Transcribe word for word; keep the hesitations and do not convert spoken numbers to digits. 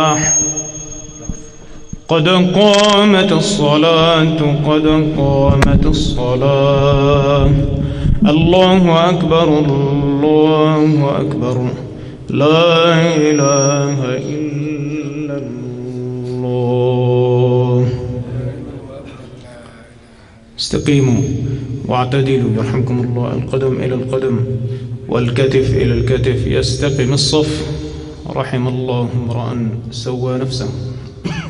قد قامت الصلاة قد قامت الصلاة. الله أكبر الله أكبر لا إله إلا الله. استقيموا واعتدلوا يرحمكم الله. القدم إلى القدم والكتف إلى الكتف. يستقم الصف. رحم الله امرأ سوى نفسه.